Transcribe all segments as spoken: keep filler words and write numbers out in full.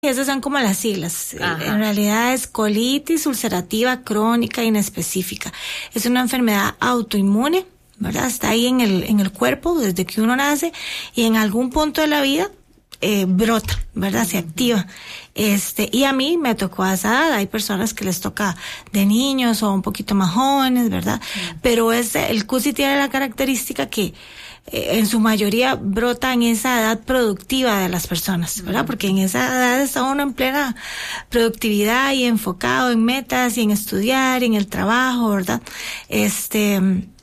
Esas son como las siglas. Ajá. En realidad es colitis ulcerativa crónica inespecífica. Es una enfermedad autoinmune, ¿verdad? Está ahí en el, en el cuerpo desde que uno nace y en algún punto de la vida eh, brota, ¿verdad? Se activa. Este, y a mí me tocó a esa edad. Hay personas que les toca de niños o un poquito más jóvenes, ¿verdad? Uh-huh. Pero es, el C U S I tiene la característica que eh, en su mayoría brota en esa edad productiva de las personas, ¿verdad? Uh-huh. Porque en esa edad está uno en plena productividad y enfocado en metas y en estudiar y en el trabajo, ¿verdad? Este,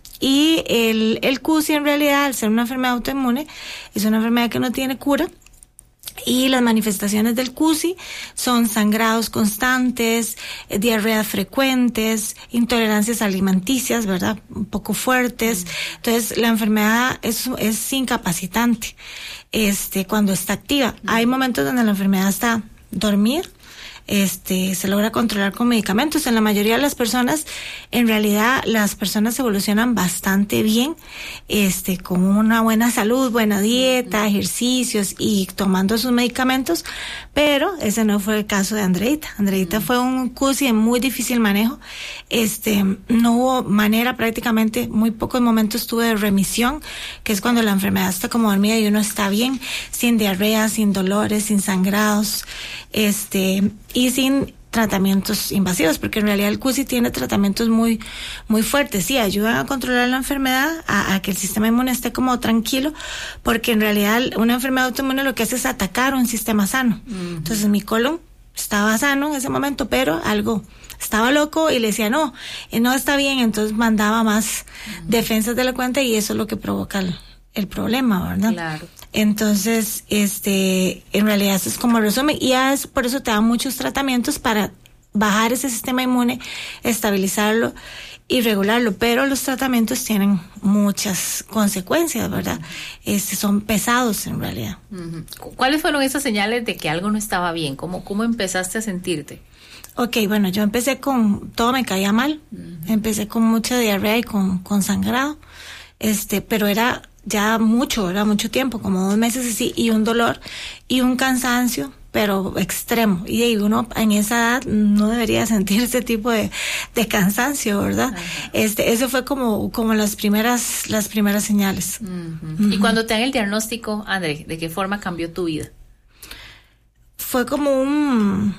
y el, el C U S I en realidad, al ser una enfermedad autoinmune, es una enfermedad que no tiene cura. Y las manifestaciones del C U S I son sangrados constantes, eh, diarreas frecuentes, intolerancias alimenticias, ¿verdad? Un poco fuertes. Entonces, la enfermedad es, es incapacitante, este, cuando está activa. Hay momentos donde la enfermedad está dormir, este, se logra controlar con medicamentos. En la mayoría de las personas, en realidad, las personas evolucionan bastante bien, este, con una buena salud, buena dieta, ejercicios y tomando sus medicamentos, pero ese no fue el caso de Andreita. Andreita mm. fue un C U S I en muy difícil manejo, este, no hubo manera, prácticamente muy pocos momentos tuve de remisión, que es cuando la enfermedad está como dormida y uno está bien, sin diarrea, sin dolores, sin sangrados, este, y sin tratamientos invasivos, porque en realidad el C U S I tiene tratamientos muy, muy fuertes. Sí, ayudan a controlar la enfermedad, a, a que el sistema inmune esté como tranquilo, porque en realidad una enfermedad autoinmune lo que hace es atacar un sistema sano. Uh-huh. Entonces mi colon estaba sano en ese momento, pero algo estaba loco y le decía no, no está bien, entonces mandaba más uh-huh. defensas de la cuenta y eso es lo que provoca el, el problema, ¿verdad? Claro. Entonces, este, en realidad eso es como el resumen, y ya es, por eso te dan muchos tratamientos para bajar ese sistema inmune, estabilizarlo y regularlo, pero los tratamientos tienen muchas consecuencias, ¿verdad? Este, son pesados en realidad. Uh-huh. ¿Cuáles fueron esas señales de que algo no estaba bien? ¿Cómo, cómo empezaste a sentirte? Ok, bueno, yo empecé con, todo me caía mal, uh-huh. empecé con mucha diarrea y con, con sangrado, este, pero era ya mucho, era mucho tiempo, como dos meses así, y un dolor y un cansancio, pero extremo. Y ahí uno en esa edad no debería sentir ese tipo de, de cansancio, ¿verdad? Uh-huh. Este, eso fue como, como las primeras, las primeras señales. Uh-huh. Uh-huh. Y cuando te dan el diagnóstico, André, ¿de qué forma cambió tu vida? Fue como un,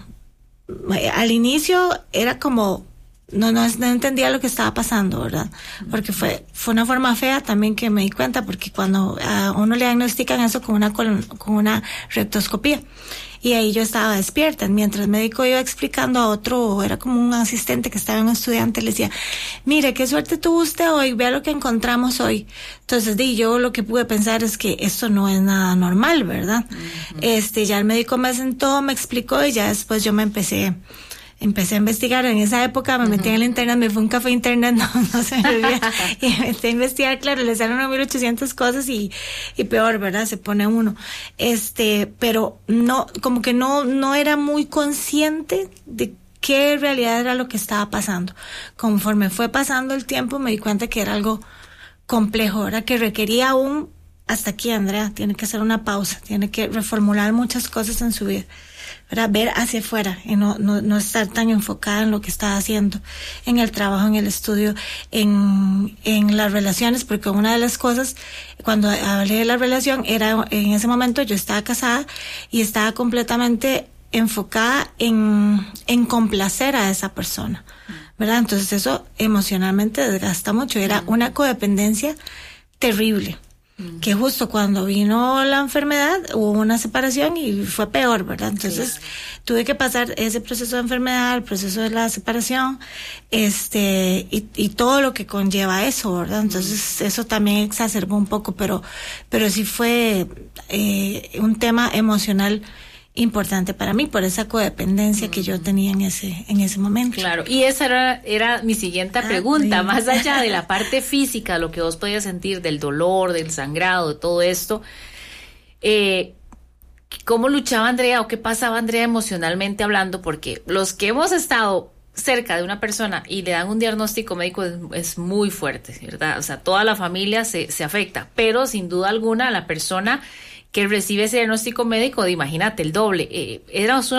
al inicio era como, No, no, no entendía lo que estaba pasando, ¿verdad? Porque fue, fue una forma fea también que me di cuenta, porque cuando a uno le diagnostican eso con una, con, con una rectoscopía, y ahí yo estaba despierta, mientras el médico iba explicando a otro, era como un asistente que estaba un estudiante, le decía, mire, qué suerte tuvo usted hoy, vea lo que encontramos hoy. Entonces, di, yo lo que pude pensar es que esto no es nada normal, ¿verdad? Uh-huh. Este, ya el médico me sentó, me explicó, y ya después yo me empecé Empecé a investigar. En esa época me metí uh-huh. en el internet, me fue un café internet, no, no se me olvida, y me metí a investigar, claro, le salen mil ochocientas cosas y, y peor, ¿verdad? Se pone uno. Este, pero no, como que no, no era muy consciente de qué en realidad era lo que estaba pasando. Conforme fue pasando el tiempo me di cuenta que era algo complejo, ¿verdad? Que requería un, hasta aquí, Andrea, tiene que hacer una pausa, tiene que reformular muchas cosas en su vida, para ver hacia afuera y no, no, no estar tan enfocada en lo que está haciendo, en el trabajo, en el estudio, en, en las relaciones, porque una de las cosas, cuando hablé de la relación, era en ese momento yo estaba casada y estaba completamente enfocada en, en complacer a esa persona, ¿verdad? Entonces eso emocionalmente desgasta mucho, era una codependencia terrible. Que justo cuando vino la enfermedad hubo una separación y fue peor, ¿verdad? Entonces sí. tuve que pasar ese proceso de enfermedad, el proceso de la separación, este, y, y todo lo que conlleva eso, ¿verdad? Entonces mm. eso también exacerbó un poco, pero, pero sí fue eh, un tema emocional importante para mí por esa codependencia mm. que yo tenía en ese en ese momento. Claro, y esa era, era mi siguiente pregunta, ah, más allá de la parte física, lo que vos podías sentir del dolor, del sangrado, de todo esto, eh, ¿cómo luchaba Andrea o qué pasaba Andrea emocionalmente hablando? Porque los que hemos estado cerca de una persona y le dan un diagnóstico médico es, es muy fuerte, ¿verdad? O sea, toda la familia se, se afecta, pero sin duda alguna la persona que recibe ese diagnóstico médico, de, imagínate, el doble. Eh, era una